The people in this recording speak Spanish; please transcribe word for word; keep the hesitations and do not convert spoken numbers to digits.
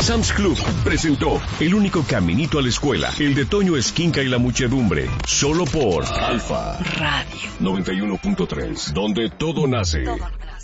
Sam's Club presentó El único caminito a la escuela, el de Toño Esquinca y la muchedumbre, solo por Alfa Radio noventa y uno punto tres, donde todo nace.